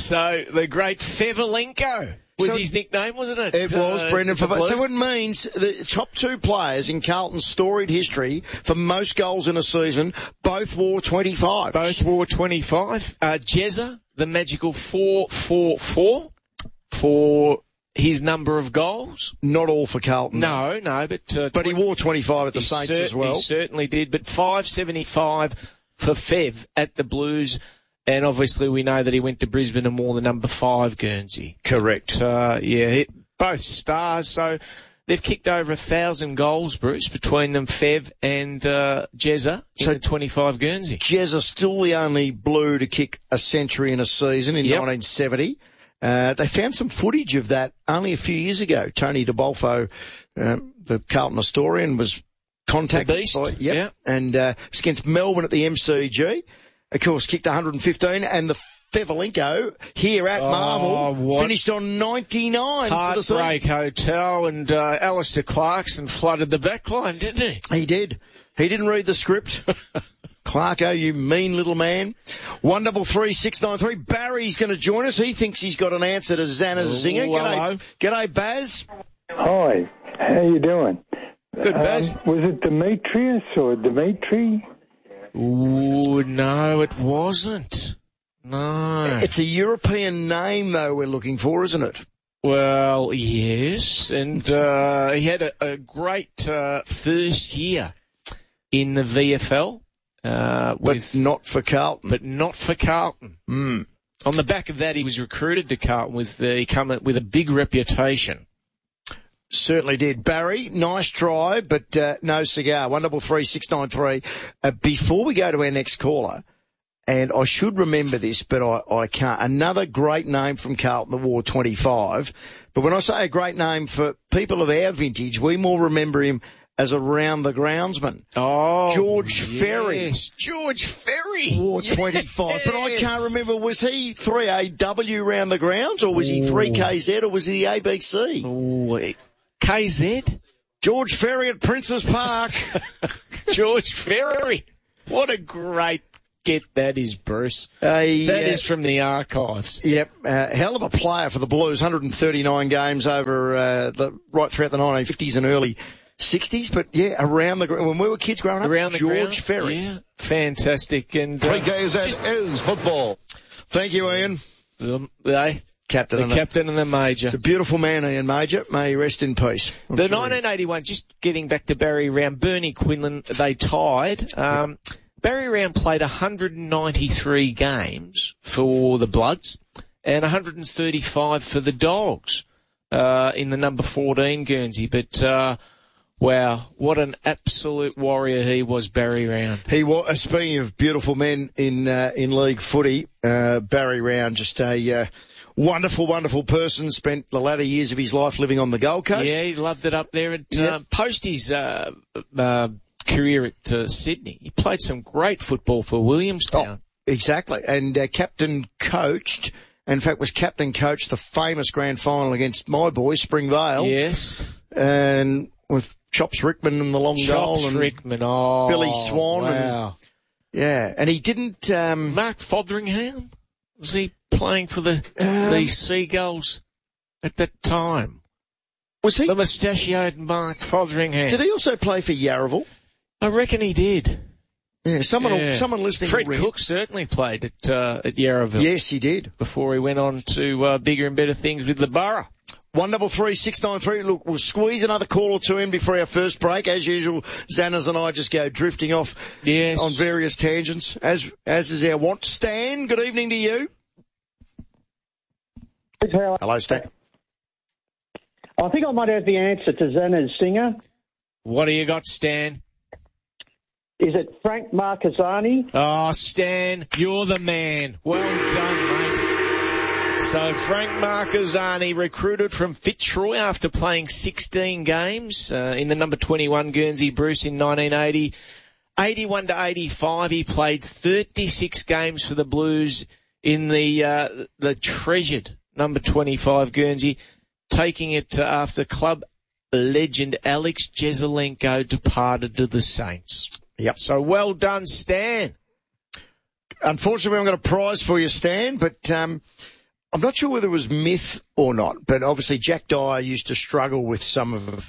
So the great Fevelenko was his nickname, wasn't it? It was, Brendan. So it means the top two players in Carlton's storied history for most goals in a season both wore 25. Both wore 25. Jezza, the magical 444 for his number of goals. Not all for Carlton. No, but he wore 25 at the Saints as well. He certainly did, but 575 for Fev at the Blues. And obviously we know that he went to Brisbane and wore the number 5 Guernsey. Correct. Both stars. So they've kicked over 1,000 goals, Bruce, between them, Fev and Jezza in the 25 Guernsey. Jezza still the only Blue to kick a century in a season in 1970. They found some footage of that only a few years ago. Tony DeBolfo, the Carlton historian, was contacted. And it was against Melbourne at the MCG. Of course, kicked 115, and the Fevelenko here at Marvel finished on 99 for the season. Heartbreak Hotel, and Alistair Clarkson flooded the backline, didn't he? He did. He didn't read the script. Clarko, you mean little man. 133693. Barry's going to join us. He thinks he's got an answer to Xana Zinger. G'day, Baz. Hi. How you doing? Good, Baz. Was it Demetrius or Dimitri? Ooh, no, it wasn't. No. It's a European name, though, we're looking for, isn't it? Well, yes. And he had a great first year in the VFL. But not for Carlton. On the back of that, he was recruited to Carlton he come with a big reputation. Certainly did. Barry, nice try, but no cigar. 133693. Before we go to our next caller, and I should remember this, but I can't. Another great name from Carlton that wore 25. But when I say a great name for people of our vintage, we more remember him as a round-the-groundsman. Oh, George Ferry. George Ferry. Wore 25. Yes. But I can't remember, was he 3AW round the grounds, or was he 3KZ, or was he the ABC? Oh, KZ? George Ferry at Princes Park. George Ferry. What a great get that is, Bruce. That is from the archives. Yep. Hell of a player for the Blues. 139 games over right throughout the 1950s and early 60s, but around when we were kids growing up, George Ferry. Yeah, fantastic. And 3KZ is football. Thank you, Ian. Captain and the Major. It's a beautiful man, Ian Major. May he rest in peace. 1981, just getting back to Barry Round, Bernie Quinlan, they tied. Barry Round played 193 games for the Bloods and 135 for the Dogs in the number 14 Guernsey. But wow, what an absolute warrior he was, Barry Round. He was. Speaking of beautiful men in league footy, Barry Round, just a wonderful, wonderful person. Spent the latter years of his life living on the Gold Coast. Yeah, he loved it up there. And post his career at Sydney, he played some great football for Williamstown. Oh, exactly, and captain coached. In fact, was captain coached the famous grand final against my boys, Springvale. Yes, and with Chops Rickman and the long goal, and Rickman, Billy Swan. Wow. And he didn't. Mark Fotheringham, was he playing for the Seagulls at that time? Was he? The mustachioed Mark Fotheringham. Did he also play for Yarraville? I reckon he did. Yeah, someone listening. Fred Cook certainly played at Yarraville. Yes, he did. Before he went on to bigger and better things with the Borough. 133693. Look, we'll squeeze another call or two in before our first break. As usual, Xanas and I just go drifting off on various tangents, as is our wont. Stan, good evening to you. Hello, Stan. I think I might have the answer to Xana Zinger. What do you got, Stan? Is it Frank Marcazzani? Oh, Stan, you're the man. Well done, mate. So Frank Marcazzani, recruited from Fitzroy after playing 16 games in the number 21 Guernsey Bruce in 1980. 81 to 85, he played 36 games for the Blues in the treasured number 25 Guernsey, taking it after club legend Alex Jesaulenko departed to the Saints. Yep. So well done, Stan. Unfortunately, we haven't got a prize for you, Stan, but I'm not sure whether it was myth or not, but obviously Jack Dyer used to struggle with some of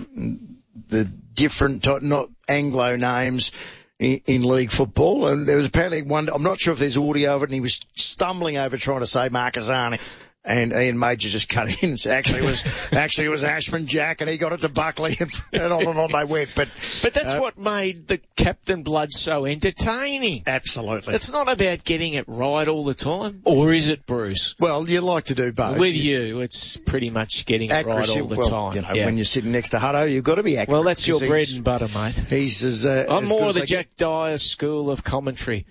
the different, not Anglo names in league football. And there was apparently one, I'm not sure if there's audio of it, and he was stumbling over trying to say Marquezani. And Ian Major just cut in and said, actually it was Ashman Jack, and he got it to Buckley, and on they went. But that's what made the Captain Blood so entertaining. Absolutely. It's not about getting it right all the time. Or is it, Bruce? Well, you like to do both. With you, it's pretty much getting it right all the time. You know, when you're sitting next to Hutto, you've got to be accurate. Well, that's your bread and butter, mate. He's I'm more of the Jack Dyer school of commentary.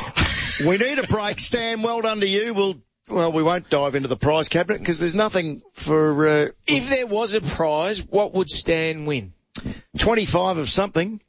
We need a break, Stan. Well done to you. Well, we won't dive into the prize cabinet because there's nothing for... If there was a prize, what would Stan win? 25 of something.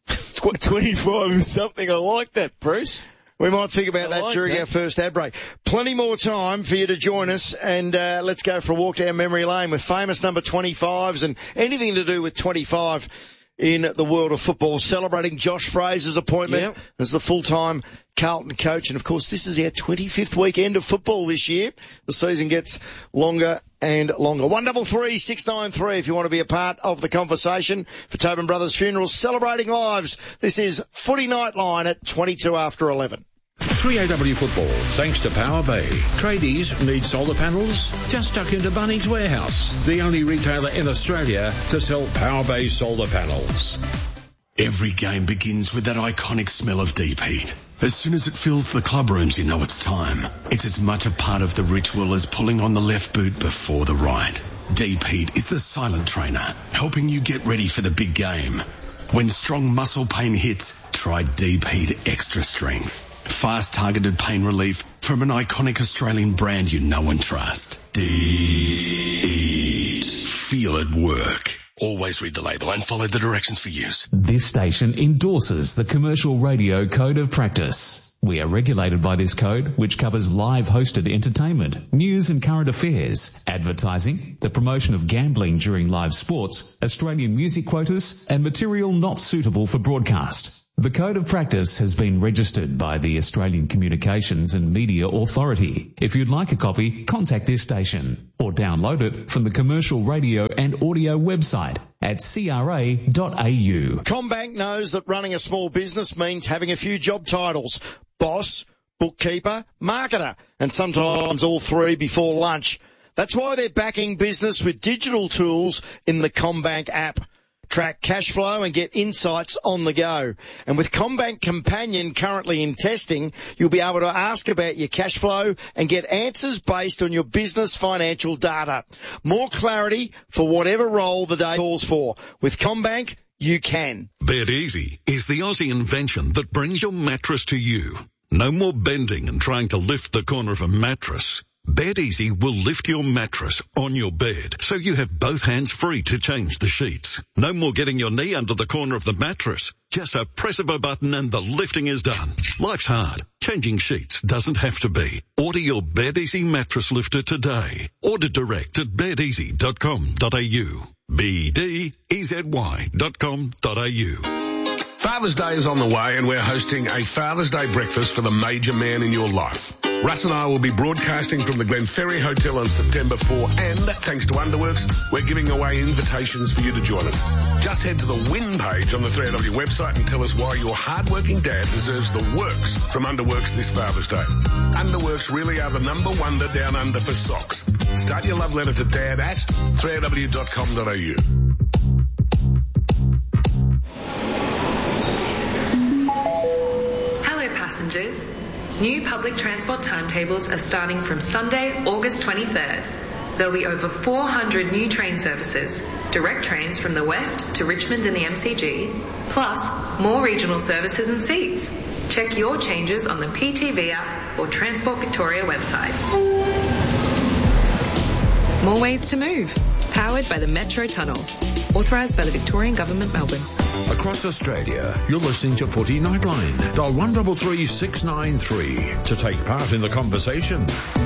25 of something. I like that, Bruce. We might think about that during our first ad break. Plenty more time for you to join us, and let's go for a walk down memory lane with famous number 25s and anything to do with 25 in the world of football, celebrating Josh Fraser's appointment as the full-time Carlton coach. And, of course, this is our 25th weekend of football this year. The season gets longer and longer. 133 693 if you want to be a part of the conversation for Tobin Brothers Funerals, celebrating lives. This is Footy Nightline at 22 after 11. 3AW Football, thanks to Power Bay. Tradies need solar panels? Just duck into Bunnings Warehouse, the only retailer in Australia to sell Power Bay solar panels. Every game begins with that iconic smell of deep heat. As soon as it fills the club rooms, you know it's time. It's as much a part of the ritual as pulling on the left boot before the right. Deep heat is the silent trainer, helping you get ready for the big game. When strong muscle pain hits, try Deep Heat Extra Strength. Fast targeted pain relief from an iconic Australian brand you know and trust. Deep. Feel it work. Always read the label and follow the directions for use. This station endorses the Commercial Radio Code of Practice. We are regulated by this code, which covers live hosted entertainment, news and current affairs, advertising, the promotion of gambling during live sports, Australian music quotas, and material not suitable for broadcast. The Code of Practice has been registered by the Australian Communications and Media Authority. If you'd like a copy, contact this station or download it from the Commercial Radio and Audio website at cra.au. CommBank knows that running a small business means having a few job titles: boss, bookkeeper, marketer, and sometimes all three before lunch. That's why they're backing business with digital tools in the CommBank app. Track cash flow and get insights on the go. And with CommBank Companion currently in testing, you'll be able to ask about your cash flow and get answers based on your business financial data. More clarity for whatever role the day calls for. With CommBank, you can. Bed Easy is the Aussie invention that brings your mattress to you. No more bending and trying to lift the corner of a mattress. Bed Easy will lift your mattress on your bed so you have both hands free to change the sheets. No more getting your knee under the corner of the mattress. Just a press of a button and the lifting is done. Life's hard. Changing sheets doesn't have to be. Order your Bed Easy mattress lifter today. Order direct at bedeasy.com.au. bedeasy.com.au. Father's Day is on the way and we're hosting a Father's Day breakfast for the major man in your life. Russ and I will be broadcasting from the Glenferrie Hotel on September 4 and, thanks to Underworks, we're giving away invitations for you to join us. Just head to the win page on the 3AW website and tell us why your hard-working dad deserves the works from Underworks this Father's Day. Underworks really are the number wonder down under for socks. Start your love letter to dad at 3aw.com.au. Passengers, new public transport timetables are starting from Sunday, August 23rd. There'll be over 400 new train services, direct trains from the west to Richmond and the MCG, plus more regional services and seats. Check your changes on the PTV app or Transport Victoria website. More ways to move. Powered by the Metro Tunnel. Authorised by the Victorian Government, Melbourne. Across Australia, you're listening to Footy Nightline. Dial 133 693 to take part in the conversation.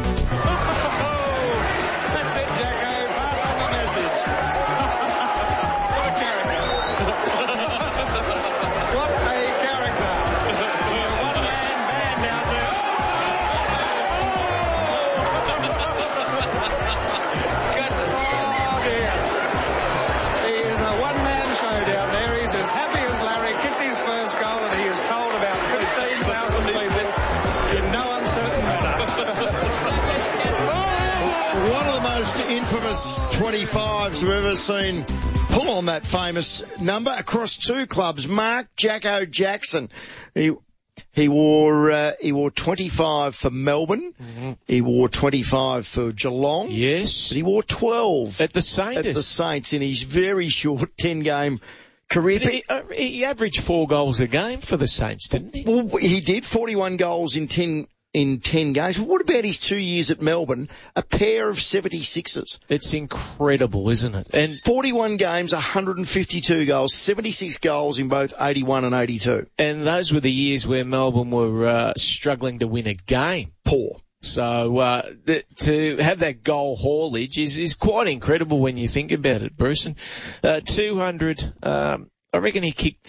That's it, Jacko. Pass on the message. What a character. What a character. One-man band out there. finest 25s we've ever seen pull on that famous number across two clubs. Mark Jacko Jackson. He wore 25 for Melbourne. Mm-hmm. He wore 25 for Geelong. Yes. But he wore 12 at the Saints in his very short 10-game career. He averaged 4 goals a game for the Saints, didn't he? Well, he did 41 goals in 10 games. But what about his 2 years at Melbourne? A pair of 76ers. It's incredible, isn't it? And 41 games, 152 goals, 76 goals in both 81 and 82. And those were the years where Melbourne were struggling to win a game. Poor. So to have that goal haulage is quite incredible when you think about it, Bruce. And 200, I reckon he kicked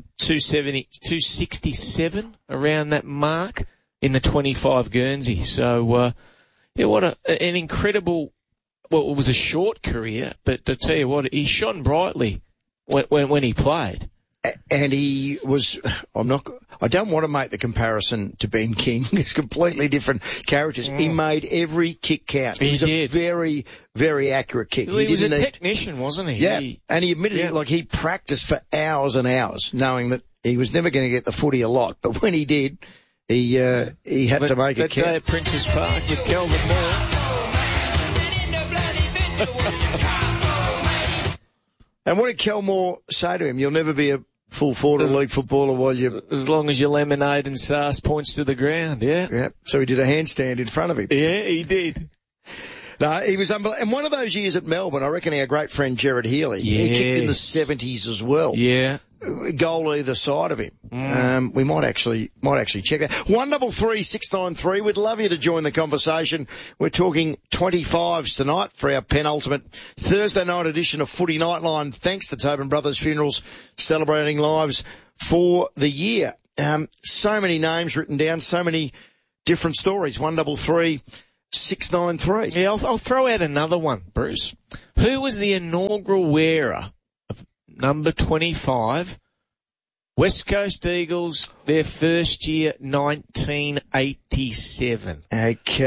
267 around that mark in the 25 Guernsey. So, what an incredible, well, it was a short career, but to tell you what, he shone brightly when he played. And he was, I don't want to make the comparison to Ben King. It's completely different characters. He made every kick count. He was did. A very, very accurate kick. Well, he was a technician, wasn't he? Yeah. And he admitted it, like he practiced for hours and hours, knowing that he was never going to get the footy a lot. But when he did, he had to make a count. That day at Princes Park with Kelvin Moore. And what did Kelmore say to him? You'll never be a full forward of league footballer while you... As long as your lemonade and sauce points to the ground, yeah. Yeah, so he did a handstand in front of him. Yeah, he did. No, he was unbelievable. And one of those years at Melbourne, I recken our great friend Gerard Healy, he kicked in the 70s as well. Yeah. Goal either side of him. We might actually check that. 133-693. We'd love you to join the conversation. We're talking 25s tonight for our penultimate Thursday night edition of Footy Nightline. Thanks to Tobin Brothers Funerals, celebrating lives for the year. So many names written down, so many different stories. 133-693. Yeah, I'll throw out another one, Bruce. Who was the inaugural wearer of number 25? West Coast Eagles, their first year, 1987. Okay,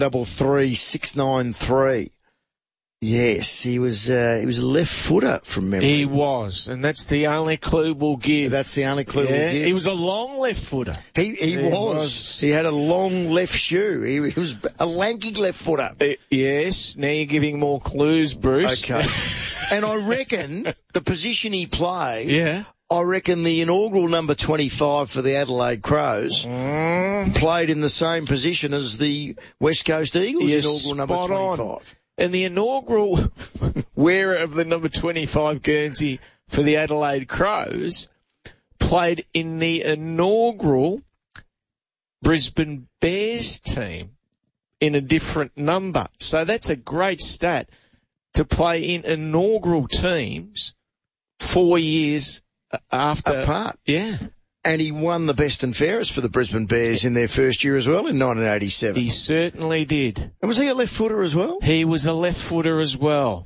133-693. Yes, he was a left footer from memory. He was, and that's the only clue we'll give. That's the only clue we'll give. He was a long left footer. He was. He had a long left shoe. He was a lanky left footer. Yes, now you're giving more clues, Bruce. Okay. And I reckon the position he played. Yeah. I reckon the inaugural number 25 for the Adelaide Crows played in the same position as the West Coast Eagles inaugural number 25. On. And the inaugural wearer of the number 25 Guernsey for the Adelaide Crows played in the inaugural Brisbane Bears team in a different number. So that's a great stat to play in inaugural teams 4 years after. Apart. Yeah. And he won the best and fairest for the Brisbane Bears in their first year as well in 1987. He certainly did. And was he a left footer as well? He was a left footer as well.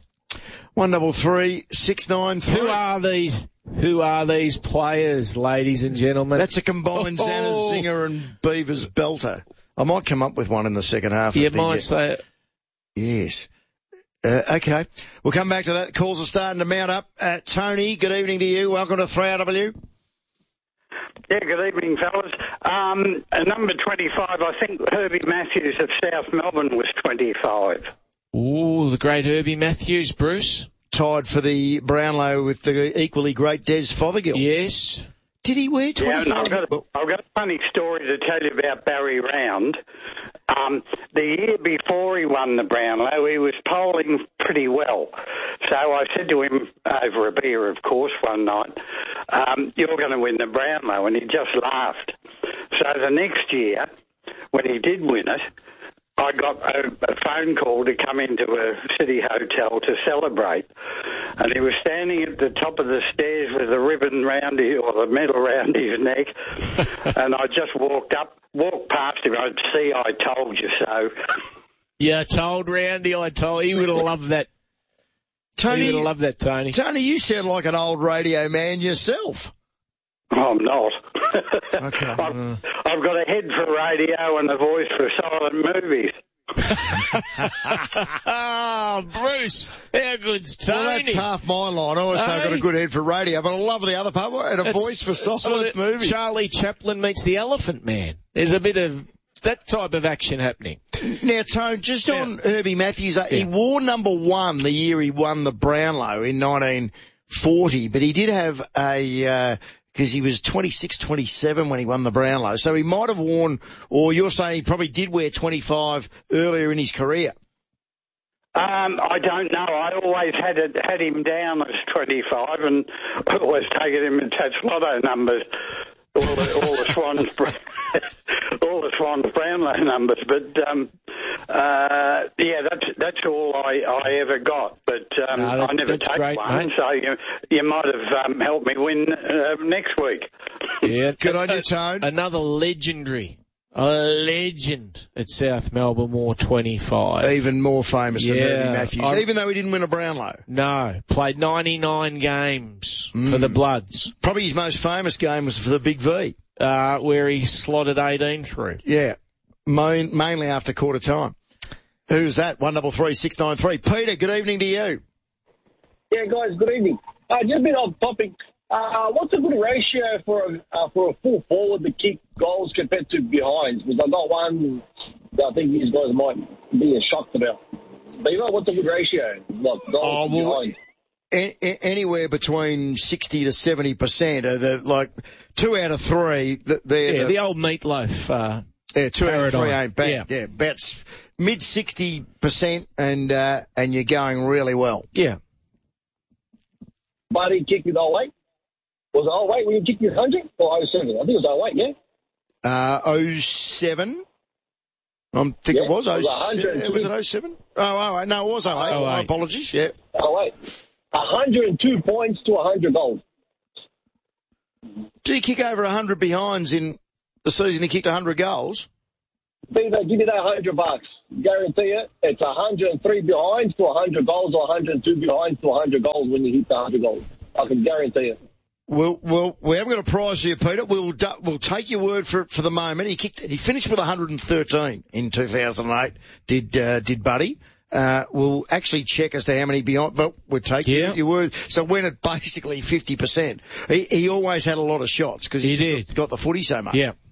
133-693. Who are these players, ladies and gentlemen? That's a combined Xana Zinger and Beavers belter. I might come up with one in the second half. You might say it. Yes. Okay. We'll come back to that. Calls are starting to mount up. Tony, good evening to you. Welcome to 3RW. Yeah, good evening, fellas. Number 25, I think Herbie Matthews of South Melbourne was 25. Ooh, the great Herbie Matthews, Bruce. Tied for the Brownlow with the equally great Des Fothergill. Yes. Did he wear 25? Yeah, I've got a funny story to tell you about Barry Round. The year before he won the Brownlow, he was polling pretty well. So I said to him, over a beer, of course, one night, you're going to win the Brownlow, and he just laughed. So the next year, when he did win it, I got a phone call to come into a city hotel to celebrate. And he was standing at the top of the stairs with the ribbon round his, or the medal round his neck. And I just walked past him. I'd see, I told you so. Yeah, I told Roundy, he would have loved that. Tony, he would have loved that, Tony. Tony, you sound like an old radio man yourself. I'm not. Okay. I've got a head for radio and a voice for silent movies. Oh, Bruce, how good's Tony? Well, that's half my line. I also got a good head for radio, but I love the other part and a voice for silent movies. Charlie Chaplin meets the Elephant Man. There's a bit of that type of action happening. Now, Tone, just on Herbie Matthews, he wore number 1 the year he won the Brownlow in 1940, but he did have because he was 26, 27 when he won the Brownlow. So he might have worn, or you're saying he probably did wear 25 earlier in his career. I don't know. I always had him down as 25 and always taken him in touch lotto numbers, all the Swans, all the Swans Brownlow numbers. But that's all I ever got. But I never take one, mate. So you might have helped me win next week. Yeah, good on you, Tone. Another legendary. A legend at South Melbourne wore 25. Even more famous than Herbie Matthews, even though he didn't win a Brownlow. No, played 99 games for the Bloods. Probably his most famous game was for the Big V. Where he slotted 18 through. Yeah, mainly after quarter time. Who's that? 133693. Peter, good evening to you. Yeah, guys, good evening. Just a bit off topic. What's a good ratio for a full forward to kick goals compared to behinds? Because I got one that I think these guys might be shocked about. Beaver, what's a good ratio? Like goals to behinds? Anywhere between 60 to 70% are the 2 out of 3. The old meatloaf. 2 out of 3 ain't bad. Yeah, that's mid 60% and you're going really well. Yeah. But he kicked with 08. Was it 08 when you kicked with 100 or 07? I think it was 08, yeah. 07. I think it was 07. Was it 07? Oh, 08. No, it was 08. My apologies. Yeah. 08. 102 points to 100 goals. Did he kick over 100 behinds in the season he kicked 100 goals? Beaver, give me that $100. Guarantee it. It's 103 behinds to 100 goals or 102 behinds to 100 goals when you hit the 100 goals. I can guarantee it. Well, we haven't got a prize here, Peter. We'll take your word for the moment. He finished with 113 in 2008. Did Buddy? We'll actually check as to how many behind, but we'll take your word. So when at basically 50%, he always had a lot of shots because he got the footy so much. Yeah.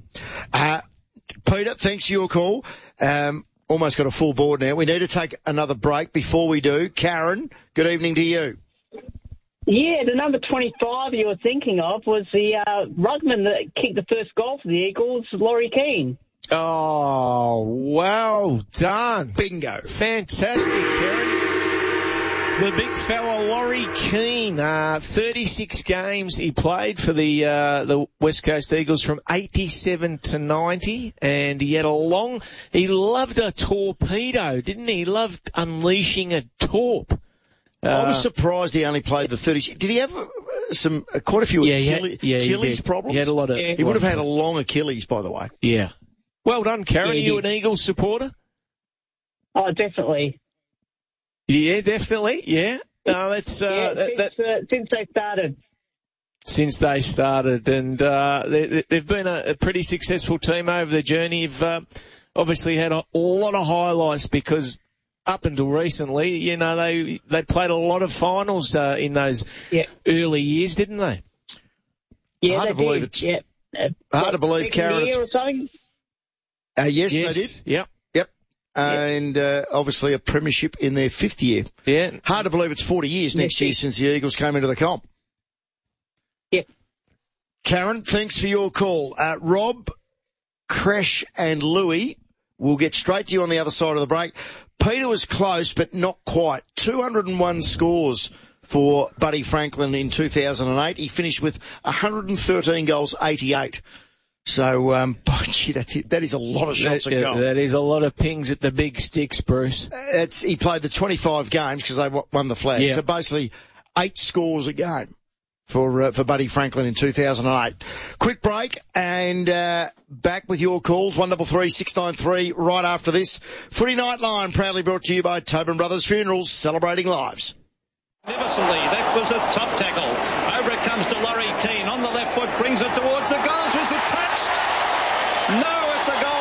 Peter, thanks for your call. Almost got a full board now. We need to take another break. Before we do, Karen, good evening to you. Yeah, the number 25 you were thinking of was the ruckman that kicked the first goal for the Eagles, Laurie Keane. Oh, well done. Bingo. Fantastic, Karen. The big fella, Laurie Keane, 36 games he played for the West Coast Eagles from 87 to 90, and he loved a torpedo, didn't he? He loved unleashing a torp. I was surprised he only played the 30. Did he have quite a few Achilles problems? He had a lot of. He would have had a long Achilles, by the way. Yeah. Well done, Karen. Are you an Eagles supporter? Oh, definitely. Yeah, definitely. Yeah. That's since they started. Since they started, and they've been a pretty successful team over the journey. You've obviously had a lot of highlights because up until recently, you know, they played a lot of finals in those early years, didn't they? Yeah, hard to believe it's hard to believe, Karen. Year or something? Yes, they did. Yep. And obviously a premiership in their 5th year. Yeah. Hard to believe it's 40 years next year since the Eagles came into the comp. Yeah. Karen, thanks for your call. Rob, Crash and Louis, we'll get straight to you on the other side of the break. Peter was close, but not quite. 201 scores for Buddy Franklin in 2008. He finished with 113 goals, 88. So, gee, that is a lot of shots at goal. That is a lot of pings at the big sticks, Bruce. He played the 25 games because they won the flag. Yeah. So basically 8 scores a game for Buddy Franklin in 2008. Quick break and back with your calls, 133693 right after this. Footy Nightline proudly brought to you by Tobin Brothers Funerals, celebrating lives. Magnificently, that was a top tackle. Over it comes to Laurie Keane on the left foot, brings it towards the goals. Was it touched? No, it's a goal to the West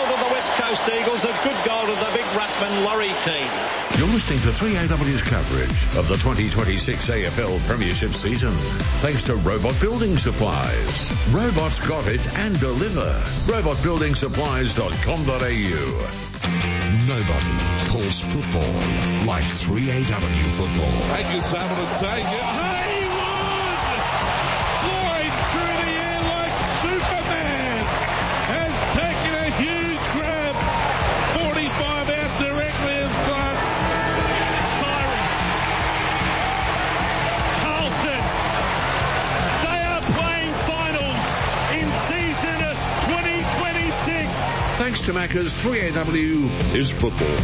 West Coast Eagles. A good goal to the big ruckman, Laurie Keane. You're listening to 3AW's coverage of the 2026 AFL Premiership season. Thanks to Robot Building Supplies. Robots got it and deliver. RobotBuildingSupplies.com.au. Nobody calls football like 3AW football. Angus able to take it. Hayward! Flying through the air like Superman! Has taken a huge grab. 45 out directly in front. Siren. Carlton. They are playing finals in season 2026. Thanks to Macca's, 3AW is football.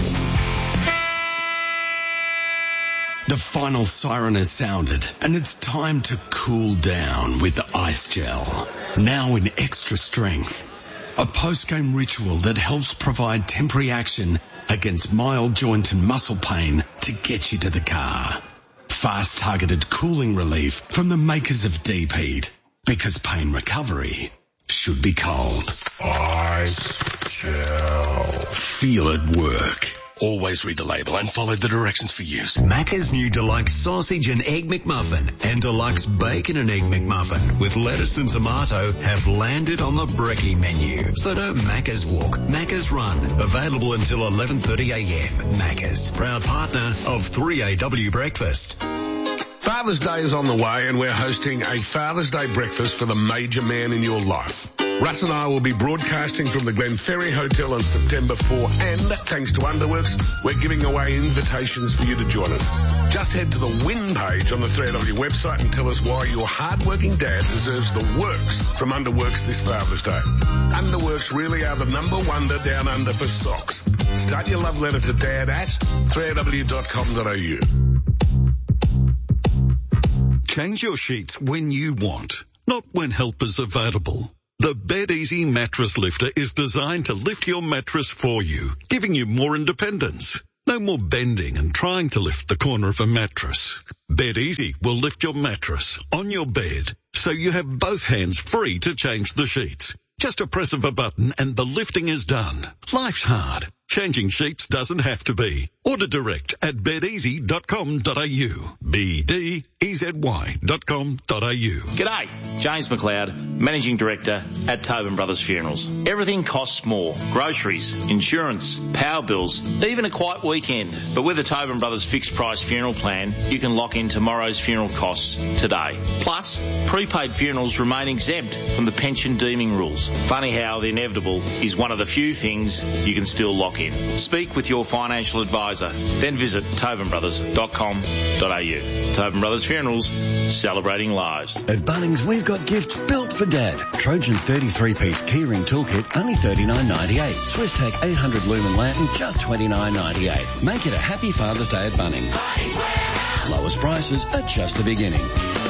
The final siren has sounded, and it's time to cool down with the Ice Gel. Now in extra strength. A post-game ritual that helps provide temporary action against mild joint and muscle pain to get you to the car. Fast targeted cooling relief from the makers of Deep Heat. Because pain recovery should be cold. Ice Gel. Feel it work. Always read the label and follow the directions for use. Macca's new Deluxe Sausage and Egg McMuffin and Deluxe Bacon and Egg McMuffin with lettuce and tomato have landed on the brekkie menu. So don't Macca's walk, Macca's run. Available until 11:30 a.m. Macca's, proud partner of 3AW Breakfast. Father's Day is on the way and we're hosting a Father's Day breakfast for the major man in your life. Russ and I will be broadcasting from the Glenferrie Hotel on September 4 and thanks to Underworks, we're giving away invitations for you to join us. Just head to the win page on the 3AW website and tell us why your hard-working dad deserves the works from Underworks this Father's Day. Underworks really are the number wonder down under for socks. Start your love letter to dad at 3aw.com.au. Change your sheets when you want, not when help is available. The Bed Easy Mattress Lifter is designed to lift your mattress for you, giving you more independence. No more bending and trying to lift the corner of a mattress. Bed Easy will lift your mattress on your bed, so you have both hands free to change the sheets. Just a press of a button and the lifting is done. Life's hard. Changing sheets doesn't have to be. Order direct at bedeasy.com.au. BDEZY.com.au. G'day, James McLeod, Managing Director at Tobin Brothers Funerals. Everything costs more. Groceries, insurance, power bills, even a quiet weekend. But with the Tobin Brothers fixed price funeral plan, you can lock in tomorrow's funeral costs today. Plus, prepaid funerals remain exempt from the pension deeming rules. Funny how the inevitable is one of the few things you can still lock in. Speak with your financial advisor, then visit tobinbrothers.com.au. Tobin Brothers Funerals, celebrating lives. At Bunnings, we've got gifts built for Dad. Trojan 33-piece keyring toolkit, only $39.98. SwissTech 800 lumen lantern, just $29.98. Make it a happy Father's Day at Bunnings. Lowest prices are just the beginning.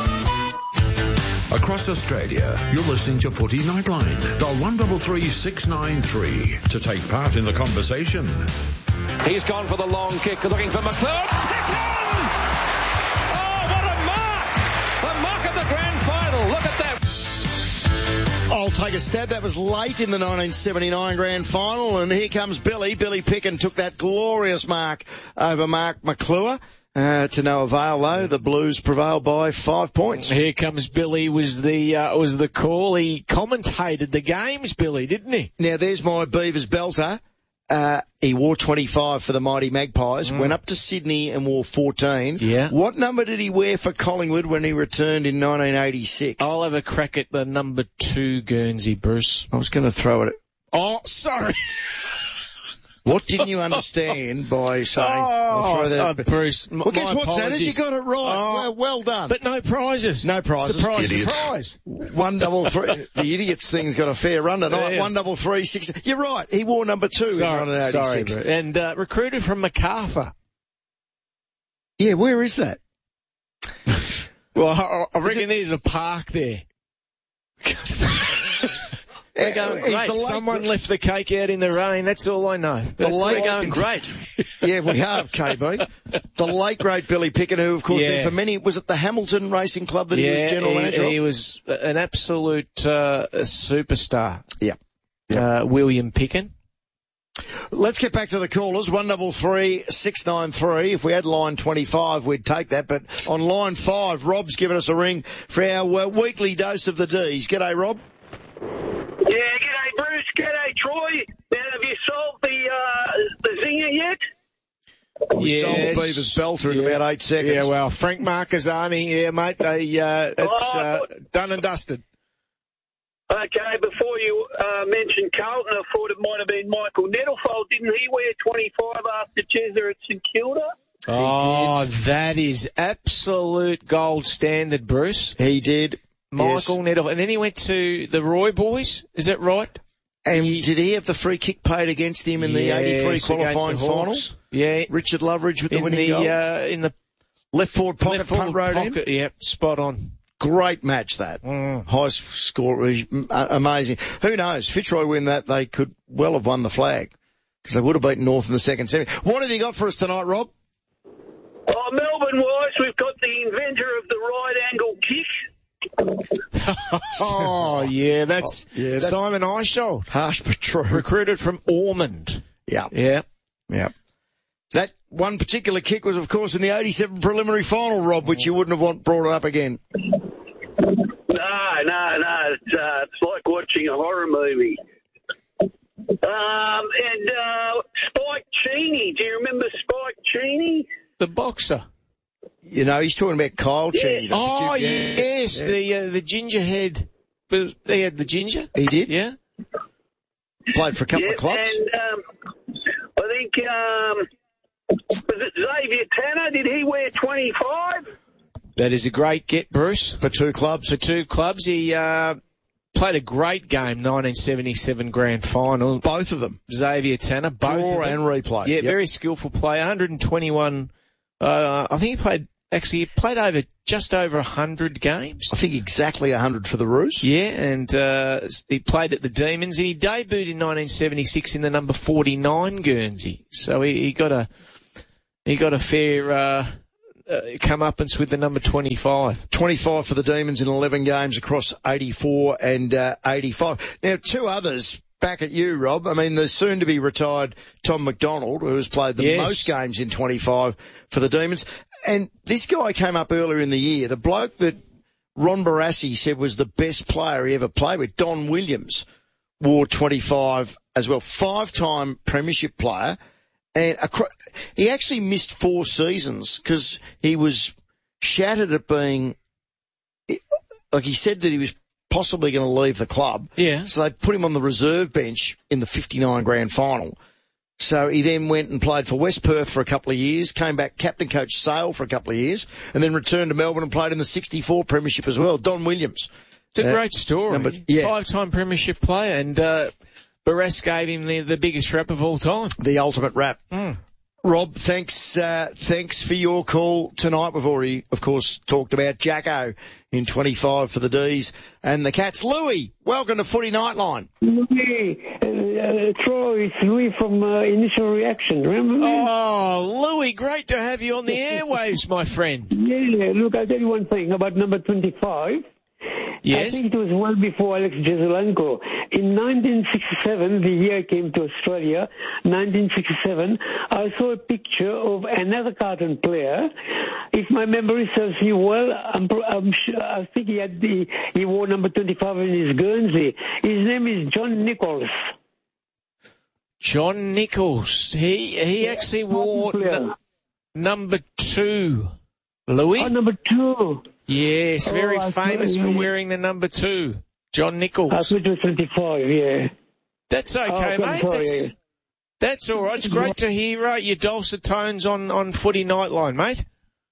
Across Australia, you're listening to Footy Nightline. Dial 133 693 to take part in the conversation. He's gone for the long kick, looking for McLeod. Kick on! Oh, what a mark! The mark of the grand final. Look at that. I'll take a stab. That was late in the 1979 grand final, and here comes Billy. Billy Picken took that glorious mark over Mark McClure. To no avail though, the Blues prevailed by 5 points. Here comes Billy was the call. He commentated the games, Billy, didn't he? Now there's my Beavers belter. He wore 25 for the Mighty Magpies, went up to Sydney and wore 14. Yeah. What number did he wear for Collingwood when he returned in 1986? I'll have a crack at the number 2 Guernsey, Bruce. I was going to throw it at... Oh, sorry. What didn't you understand by saying... Bruce, well, guess what's that is? You got it right. Well done. But no prizes. No prizes. Surprise. 133. The idiots thing's got a fair run tonight. Yeah. 133 6. You're right. He wore number 2 in 1986. Sorry, and recruited from Macarthur. Yeah, where is that? Well, I reckon there's a park there. They're going great. Someone left the cake out in the rain. That's all I know. We're going great. Yeah, we have, KB. The late, great Billy Picken, who, of course, for many, was it the Hamilton Racing Club that he was general manager of? He was an absolute superstar. Yeah. William Picken. Let's get back to the callers. 133-693. If we had line 25, we'd take that. But on line 5, Rob's given us a ring for our weekly dose of the D's. G'day, Rob. Yeah, g'day, Bruce. G'day, Troy. Now, have you solved the zinger yet? We sold Beaver's belter in about 8 seconds. Yeah, well, Frank Marcazzani, mate, it's done and dusted. Okay, before you mentioned Carlton, I thought it might have been Michael Nettlefold. Didn't he wear 25 after Chester at St Kilda? Oh, that is absolute gold standard, Bruce. He did. Michael Nettlefold. And then he went to the Roy boys, is that right? And did he have the free kick paid against him in the 83 qualifying final? Yeah. Richard Loveridge with the winning goal? In the left forward pocket, punt road in? Yep, spot on. Great match, that. High score, amazing. Who knows? Fitzroy win that, they could well have won the flag, because they would have beaten North in the second semi. What have you got for us tonight, Rob? Oh, Melbourne-wise, we've got the inventor of the right angle kick. Oh, yeah, that's Simon Eichel. Harsh but true. Recruited from Ormond. Yeah. That one particular kick was, of course, in the 87 preliminary final, Rob, which you wouldn't have brought it up again. No. It's like watching a horror movie. And Spike Cheney. Do you remember Spike Cheney? The boxer. You know, he's talking about Kyle Cheney. Oh, yes, the ginger head. He had the ginger? He did? Yeah. Played for a couple of clubs. And I think, was it Xavier Tanner? Did he wear 25? That is a great get, Bruce. For 2 clubs? For 2 clubs. He played a great game, 1977 grand final. Both of them. Xavier Tanner. Both Draw and replay. Yeah, very skillful player. 121. I think he played over just over 100 games. I think exactly 100 for the Roos. Yeah, and he played at the Demons, and he debuted in 1976 in the number 49 Guernsey. So he got a fair comeuppance with the number 25. 25 for the Demons in 11 games across 84 and 85. Now, 2 others. Back at you, Rob. I mean, the soon-to-be retired Tom McDonald, who has played the most games in 25 for the Demons. And this guy came up earlier in the year. The bloke that Ron Barassi said was the best player he ever played with, Don Williams, wore 25 as well. 5-time premiership player. And he actually missed 4 seasons because he was shattered at being, like he said that he was possibly going to leave the club. Yeah. So they put him on the reserve bench in the 59 grand final. So he then went and played for West Perth for a couple of years, came back captain coach Sale for a couple of years, and then returned to Melbourne and played in the 64 premiership as well. Don Williams. It's a great story. 5-time premiership player, and Barras gave him the biggest rap of all time. The ultimate rap. Rob, thanks for your call tonight. We've already, of course, talked about Jacko in 25 for the D's and the Cats. Louis, welcome to Footy Nightline. Troy, it's Louis from Initial Reaction. Remember me? Oh, Louis, great to have you on the airwaves, my friend. Yeah, look, I'll tell you one thing about number 25. Yes. I think it was well before Alex Jesaulenko. In 1967, the year I came to Australia, 1967, I saw a picture of another Carlton player. If my memory serves me well, I think he wore number 25 in his Guernsey. His name is John Nichols. John Nichols. He actually wore number 2. Louis? Oh, number 2. Yes, very famous for wearing the number 2. John Nichols. I thought it was 25, yeah. That's okay, mate. That's all right. It's great to hear your dulcet tones on Footy Nightline, mate.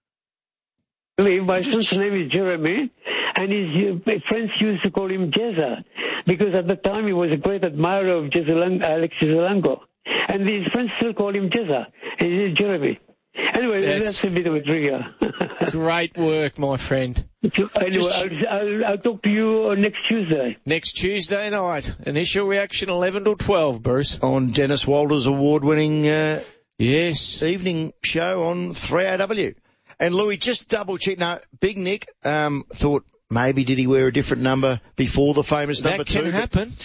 My son's name is Jeremy, and his friends used to call him Jezza, because at the time he was a great admirer of Alex Jesaulenko. And his friends still call him Jezza, and he's Jeremy. Anyway, that's a bit of a trigger. Great work, my friend. Anyway, I'll talk to you next Tuesday. Next Tuesday night. Initial Reaction 11 till 12, Bruce. On Dennis Walder's award-winning evening show on 3AW. And Louis, just double-check. No, Big Nick thought maybe did he wear a different number before the famous number 2? That can happen.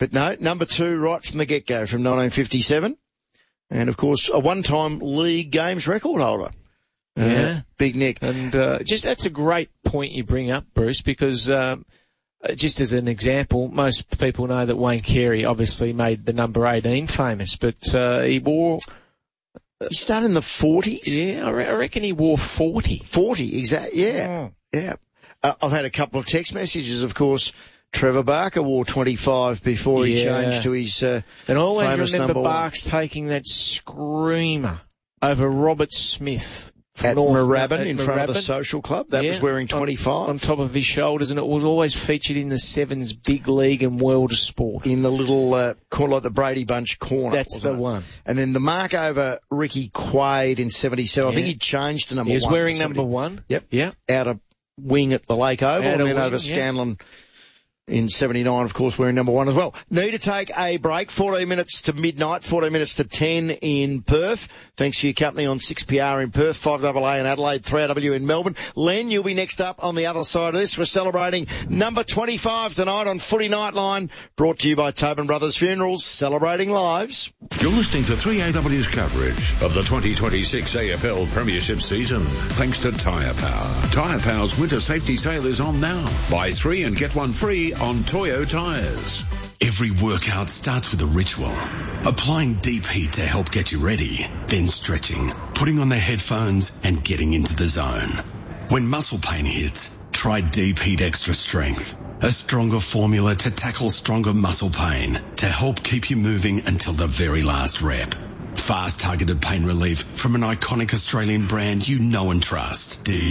But no, number 2 right from the get-go from 1957. And, of course, a one-time league games record holder. Big Nick. And that's a great point you bring up, Bruce, because just as an example, most people know that Wayne Carey obviously made the number 18 famous, but he wore... He started in the 40s? Yeah, I reckon he wore 40. 40, exactly, yeah. Yeah. I've had a couple of text messages, of course. Trevor Barker wore 25 before he changed to his and I always remember Barks taking that screamer over Robert Smith at Moorabbin in front of the Social Club. That was wearing 25 on top of his shoulders, and it was always featured in the Sevens Big League and World of Sport in the little corner, like the Brady Bunch corner. That's the one. And then the mark over Ricky Quaid in 77. I think he changed to number 1. He was wearing number 1. Yep. Out of wing at the Lake Oval, and then over Scanlon in 79, of course, wearing number 1 as well. Need to take a break. 14 minutes to midnight, 14 minutes to 10 in Perth. Thanks for your company on 6PR in Perth, 5AA in Adelaide, 3AW in Melbourne. Len, you'll be next up on the other side of this. We're celebrating number 25 tonight on Footy Nightline, brought to you by Tobin Brothers Funerals, celebrating lives. You're listening to 3AW's coverage of the 2026 AFL Premiership season, thanks to Tyre Power. Tyre Power's winter safety sale is on now. Buy 3 and get 1 free on Toyo tyres. Every workout starts with a ritual. Applying deep heat to help get you ready, then stretching, putting on the headphones and getting into the zone. When muscle pain hits, try Deep Heat Extra Strength, a stronger formula to tackle stronger muscle pain to help keep you moving until the very last rep. Fast targeted pain relief from an iconic Australian brand you know and trust. Deep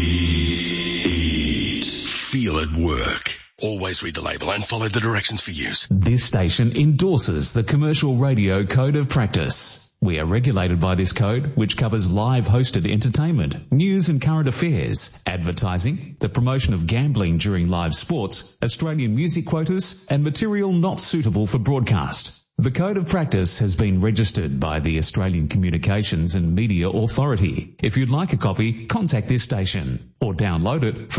Heat. Feel it work. Always read the label and follow the directions for use. This station endorses the Commercial Radio Code of Practice. We are regulated by this code, which covers live hosted entertainment, news and current affairs, advertising, the promotion of gambling during live sports, Australian music quotas, and material not suitable for broadcast. The Code of Practice has been registered by the Australian Communications and Media Authority. If you'd like a copy, contact this station or download it from